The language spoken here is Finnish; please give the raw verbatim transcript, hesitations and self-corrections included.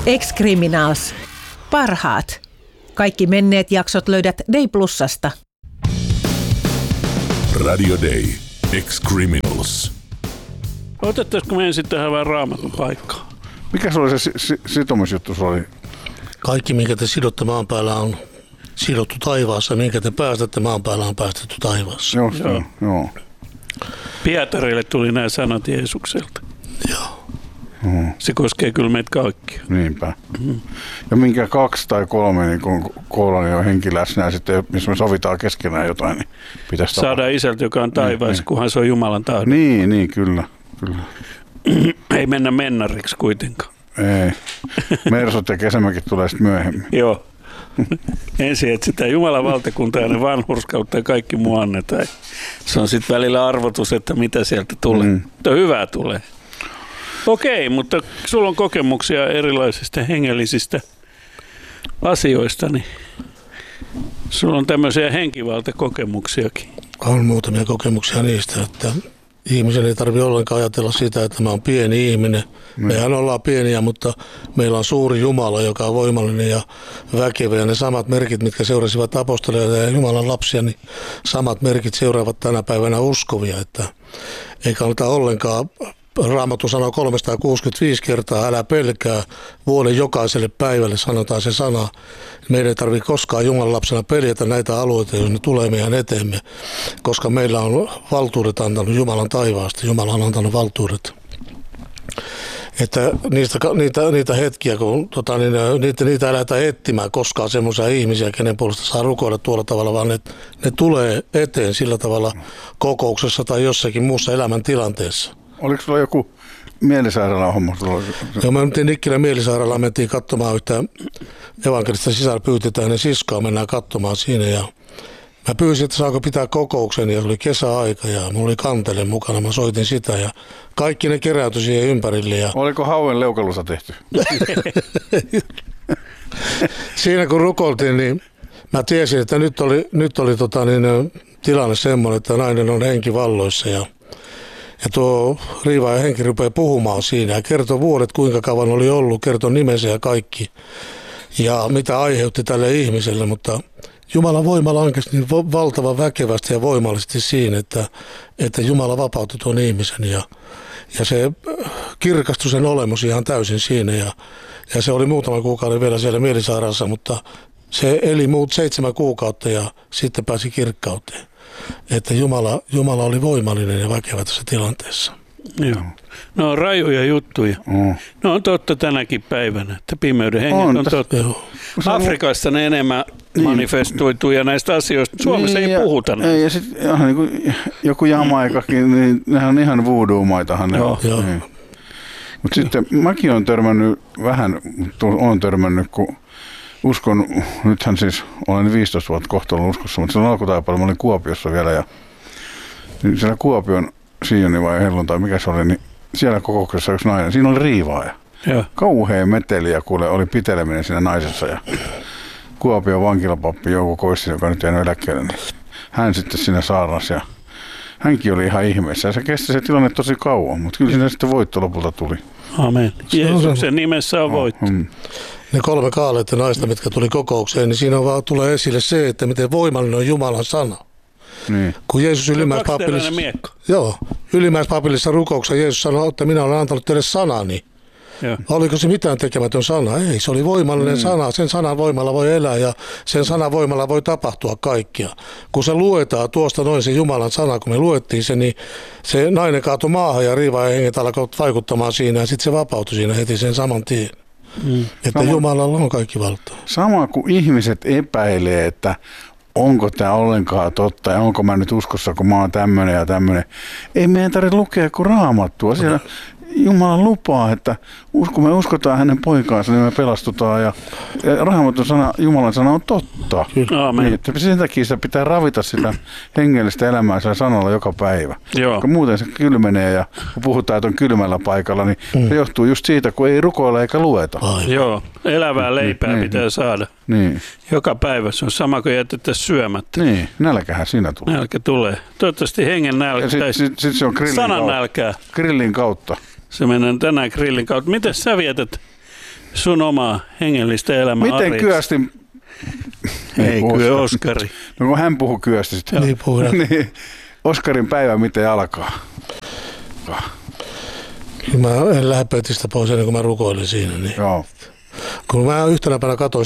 Ex-Criminals. Parhaat. Kaikki menneet jaksot löydät Day Plusasta. Radio Day. Ex-Criminals. Otettaisiko me ensin tähän vähän Raamatun paikkaa? Mikä se oli se si- sitomisjuttu? Se oli? Kaikki, minkä te sidotte maan päällä, on sidottu taivaassa. Minkä te päästätte maan päällä, on päästetty taivaassa. Joo, joo. joo. Pietarille tuli nämä sanat Jeesukselta. Joo. Mm. Se koskee kyllä meitä kaikkia. Niinpä. Mm. Ja minkä kaksi tai kolme niin kun koolla niin on henki läsnä ja sitten, missä me sovitaan keskenään jotain, niin pitäisi saadaan tapaa. Isältä, joka on taivaassa, niin, kunhan se on Jumalan tahdon. Niin, niin, kyllä. kyllä. Ei mennä mennariksi kuitenkaan. Ei. Mersot ja kesämäkit tulee sitten myöhemmin. Joo. Ensin etsitään Jumalan valtakuntaa ja ne vanhurskautta ja kaikki muu annetaan. Se on sitten välillä arvotus, että mitä sieltä tulee. Mm. Mutta hyvää tulee. Okei, mutta sulla on kokemuksia erilaisista hengellisistä asioista, niin sulla on tämmöisiä henkivaltakokemuksiakin. On muutamia kokemuksia niistä, että ihmisen ei tarvitse ollenkaan ajatella sitä, että mä oon pieni ihminen. Mm. Mehän ollaan pieniä, mutta meillä on suuri Jumala, joka on voimallinen ja väkevä. Ja ne samat merkit, mitkä seurasivat apostoleita ja Jumalan lapsia, niin samat merkit seuraavat tänä päivänä uskovia. Että ei kannata ollenkaan, Raamattu sanoo kolmesataakuusikymmentäviisi kertaa, älä pelkää, vuoden jokaiselle päivälle sanotaan se sana. Meidän ei tarvitse koskaan Jumalan lapsena peljätä näitä alueita, jos ne tulee meidän eteemme, koska meillä on valtuudet antanut Jumalan taivaasta. Jumala on antanut valtuudet. Että niistä, niitä, niitä hetkiä, kun tota, niin, niitä, niitä ei lähdetä etsimään koskaan semmoisia ihmisiä, kenen puolesta saa rukoilla tuolla tavalla, vaan ne, ne tulee eteen sillä tavalla kokouksessa tai jossakin muussa elämäntilanteessa. Oliko sulla joku mielisairaalan homma? Joo, me mentiin Nikkilän mielisairaalaan, mentiin katsomaan yhtä evankelista sisällä, pyytetään ne siskaa, mennään katsomaan siinä ja mä pyysin, että saako pitää kokouksen ja se oli kesäaika ja mulla oli kantele mukana, mä soitin sitä ja kaikki ne keräytyi siihen ympärille. Ja oliko hauen leukalussa tehty? Siinä kun rukoiltiin, niin mä tiesin, että nyt oli, nyt oli tota, niin, tilanne semmoinen, että nainen on henkivalloissa ja Ja tuo riivaaja henki rupeaa puhumaan siinä ja kertoi vuodet, kuinka kauan oli ollut, kertoi nimensä ja kaikki. Ja mitä aiheutti tälle ihmiselle, mutta Jumalan voima lankesi niin valtavan väkevästi ja voimallisesti siinä, että, että Jumala vapautti tuon ihmisen. Ja, ja se kirkastui sen olemus ihan täysin siinä ja, ja se oli muutama kuukauden vielä siellä mielisairaalassa, mutta se eli muut seitsemän kuukautta ja sitten pääsi kirkkauteen. Että Jumala, Jumala oli voimallinen ja väkevä tässä tilanteessa. Joo. No on rajuja juttuja. Mm. No on totta tänäkin päivänä, että pimeyden henget on, on totta. Joo. Afrikassa ne enemmän niin manifestoituu ja näistä asioista Suomessa niin, ei puhuta. Ei, ja sitten niin joku Jamaikakin, niin nehän on ihan voodoo-maitahan ne on. Niin. Mutta sitten mäkin olen törmännyt vähän, olen törmännyt, kun uskon, nythän siis olen viisitoista vuotta kohta ollut uskossa, mutta silloin alkutaipaleella mä olin Kuopiossa vielä ja niin siellä Kuopion Sioni vai helluntai, mikä se oli, niin siellä kokouksessa yksi nainen, siinä oli riivaaja. Ja. Kauhea meteli ja kuule oli piteleminen siinä naisessa ja Kuopion vankilapappi Jouko Koissi, joka nyt jäänyt eläkkeelle, niin hän sitten siinä saarnasi ja hänkin oli ihan ihmeessä ja se kesti se tilanne tosi kauan, mutta kyllä siinä sitten voitto lopulta tuli. Amen. Jeesuksen nimessä on voitto. Mm. Ne kolme kaaleita naista, mitkä tuli kokoukseen, niin siinä vaan tulee esille se, että miten voimallinen on Jumalan sana. Niin. Kun Jeesus ylimmäispapillissa, joo, ylimmäispapillisessa rukouksessa Jeesus sanoi, että minä olen antanut teille sanani. Ja. Oliko se mitään tekemätön sana? Ei, se oli voimallinen mm. sana. Sen sanan voimalla voi elää ja sen sanan voimalla voi tapahtua kaikkia. Kun se luetaan tuosta noin se Jumalan sana, kun me luettiin se, niin se nainen kaatui maahan ja riivaaja henget alkoivat vaikuttamaan siinä ja sitten se vapautui siinä heti sen saman tien. Mm. Että sama, Jumalalla on kaikki valtaa. Sama kuin ihmiset epäilee, että onko tämä ollenkaan totta ja onko mä nyt uskossa, kun mä oon tämmöinen ja tämmöinen. Ei meidän tarvitse lukea kuin Raamattua. Siellä Jumala lupaa, että kun me uskotaan hänen poikaansa, niin me pelastutaan. Ja, ja Raamatun sana, Jumalan sana on totta. Niin, että sen takia sitä pitää ravita sitä hengellistä elämää sillä sanalla joka päivä. Koska muuten se kylmenee ja kun puhutaan, että on kylmällä paikalla, niin mm. se johtuu just siitä, kun ei rukoilla eikä lueta. Ai. Joo, elävää leipää niin, pitää niin, saada. Niin. Joka päivä se on sama kuin jätettäisiin syömättä. Niin, nälkähän siinä tulee. Nälkä tulee. Toivottavasti hengen nälkä. Sitten sit, sit se on grillin sanan kautta. nälkää. Grillin kautta. Se mennään tänään grillin kautta. Miten sä vietät sun omaa hengellistä elämää. Miten Arit? Kyösti... Ei, puhu kyllä sitä. Oskari. No kun hän puhuu Kyösti sitten. Niin puhutaan. niin. Oskarin päivä miten alkaa? Mä en lähde pötistä pois ennen kuin mä rukoilin siinä. Niin. Joo. Kun mä yhtenä päivänä katsoin